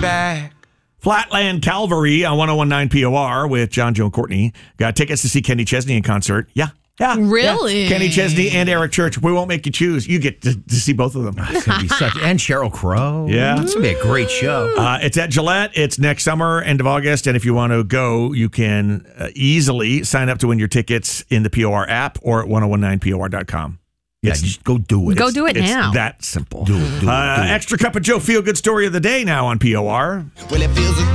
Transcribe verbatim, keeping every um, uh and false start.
back. Flatland Calvary on one oh one point nine P O R with John, Joe, and Courtney. Got tickets to see Kenny Chesney in concert. Yeah. Yeah. Really? Yeah. Kenny Chesney and Eric Church. We won't make you choose. You get to, to see both of them. It's gonna be such, and Sheryl Crow. Yeah. It's going to be a great show. Uh, it's at Gillette. It's next summer, end of August. And if you want to go, you can uh, easily sign up to win your tickets in the P O R app or at ten nineteen P O R dot com. Yeah, just go do it. Go It's- do it It's now. that simple. Do it, do it, Uh, do it. Extra Cup of Joe Feel Good Story of the Day now on P O R. Well, it feels